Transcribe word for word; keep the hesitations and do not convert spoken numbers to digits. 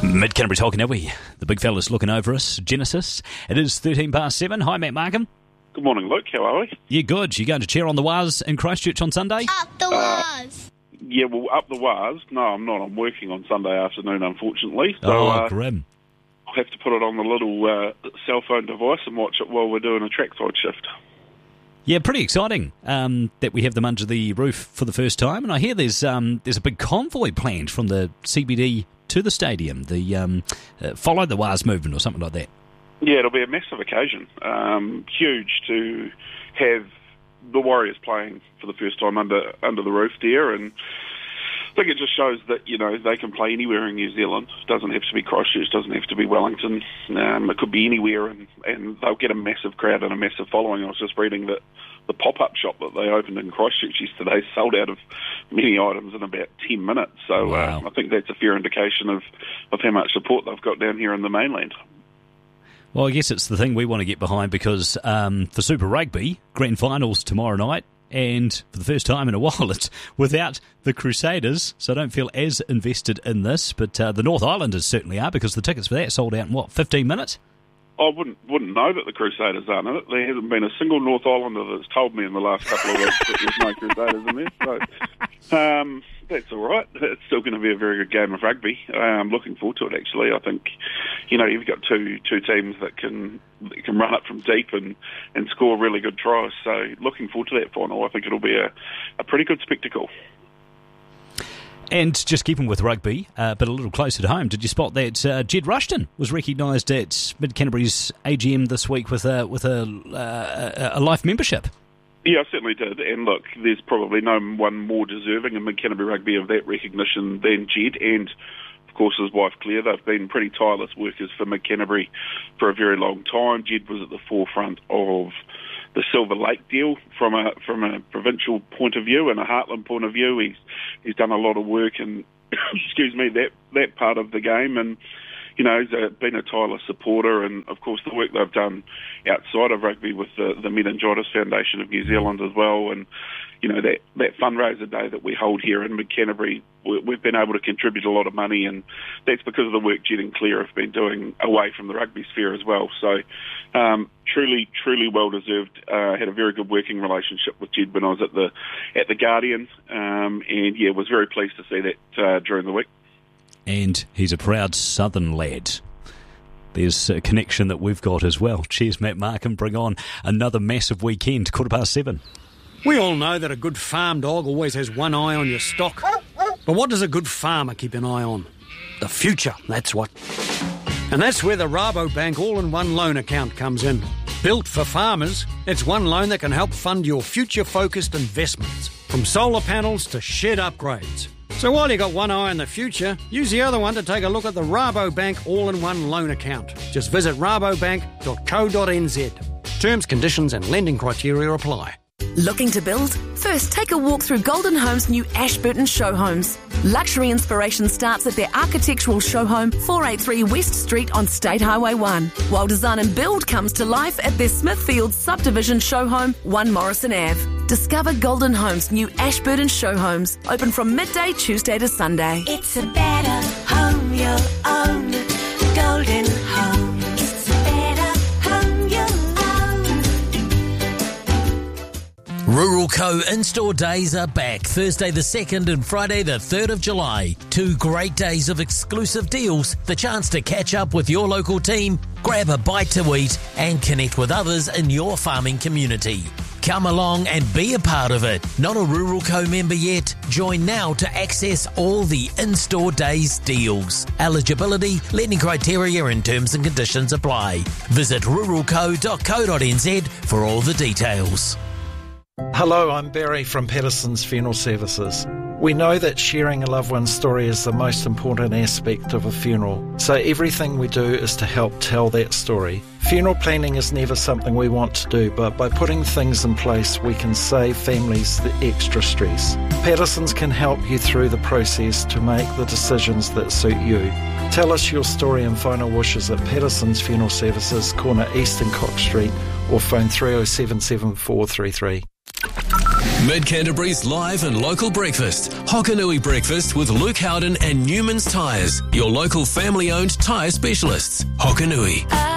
Mid-Canterbury talking, are we? The big fella's looking over us. Genesis. It is thirteen past seven. Hi, Matt Markham. Good morning, Luke. How are we? Yeah, good. You going to cheer on the Waz in Christchurch on Sunday? Up the Waz! Uh, yeah, well, up the Waz. No, I'm not. I'm working on Sunday afternoon, unfortunately. So, oh, uh, grim. I'll have to put it on the little uh, cell phone device and watch it while we're doing a trackside shift. Yeah, pretty exciting um, that we have them under the roof for the first time. And I hear there's um, there's a big convoy planned from the C B D to the stadium, the um, uh, Follow the Waz movement or something like that. Yeah, it'll be a massive occasion. Um, huge to have the Warriors playing for the first time under under the roof there, and I think it just shows that, you know, they can play anywhere in New Zealand. It doesn't have to be Christchurch, doesn't have to be Wellington. Um, it could be anywhere, and, and they'll get a massive crowd and a massive following. I was just reading that the pop-up shop that they opened in Christchurch yesterday sold out of many items in about ten minutes. So wow. uh, I think that's a fair indication of, of how much support they've got down here in the mainland. Well, I guess it's the thing we want to get behind because um, for Super Rugby, grand finals tomorrow night, and for the first time in a while, it's without the Crusaders, so I don't feel as invested in this. But uh, the North Islanders certainly are, because the tickets for that sold out in, what, fifteen minutes? I wouldn't wouldn't know that the Crusaders aren't in it. There hasn't been a single North Islander that's told me in the last couple of weeks that there's no Crusaders in there. So um, that's all right. It's still going to be a very good game of rugby. I'm looking forward to it, actually. I think, you know, you've got two two teams that can that can run up from deep and, and score really good tries. So looking forward to that final. I think it'll be a, a pretty good spectacle. And just keeping with rugby, uh, but a little closer to home, did you spot that uh, Jed Rushton was recognised at Mid-Canterbury's A G M this week with a with a, uh, a life membership? Yeah, I certainly did. And look, there's probably no one more deserving in Mid-Canterbury rugby of that recognition than Jed and, of course, his wife Claire. They've been pretty tireless workers for Mid-Canterbury for a very long time. Jed was at the forefront of the Silver Lake deal from a from a provincial point of view and a Heartland point of view. He's he's done a lot of work in excuse me that that part of the game, and you know he's a, been a tireless supporter, and of course the work they've done outside of rugby with the, the Meningitis Foundation of New Zealand as well, and you know that that fundraiser day that we hold here in Mid-Canterbury, we've been able to contribute a lot of money, and that's because of the work Jed and Claire have been doing away from the rugby sphere as well. So um, truly, truly well deserved. Uh, had a very good working relationship with Jed when I was at the at the Guardian, um, and yeah, was very pleased to see that uh, during the week. And he's a proud Southern lad. There's a connection that we've got as well. Cheers, Matt Markham. Bring on another massive weekend. Quarter past seven. We all know that a good farm dog always has one eye on your stock. But what does a good farmer keep an eye on? The future, that's what. And that's where the Rabobank all-in-one loan account comes in. Built for farmers, it's one loan that can help fund your future-focused investments, from solar panels to shed upgrades. So while you got one eye on the future, use the other one to take a look at the Rabobank all-in-one loan account. Just visit rabobank dot co dot n z. Terms, conditions and lending criteria apply. Looking to build? First, take a walk through Golden Homes' new Ashburton Show Homes. Luxury inspiration starts at their architectural show home, four eighty-three West Street on State Highway one, while design and build comes to life at their Smithfield Subdivision Show Home, one Morrison Avenue. Discover Golden Homes' new Ashburton Show Homes, open from midday Tuesday to Sunday. It's a better home you'll own. Golden Home. It's a better home you'll own. Rural Co in-store days are back Thursday the second and Friday the third of July. Two great days of exclusive deals, the chance to catch up with your local team, grab a bite to eat and connect with others in your farming community. Come along and be a part of it. Not a Rural Co member yet? Join now to access all the in-store days deals. Eligibility, lending criteria and terms and conditions apply. Visit rural co dot co dot n z for all the details. Hello, I'm Barry from Patterson's Funeral Services. We know that sharing a loved one's story is the most important aspect of a funeral, so everything we do is to help tell that story. Funeral planning is never something we want to do, but by putting things in place, we can save families the extra stress. Patterson's can help you through the process to make the decisions that suit you. Tell us your story and final wishes at Patterson's Funeral Services, corner East and Cox Street, or phone three oh seven, seven four three three. Mid Canterbury's live and local breakfast. Hokanui Breakfast with Luke Howden and Newman's Tyres, your local family-owned tyre specialists. Hokanui.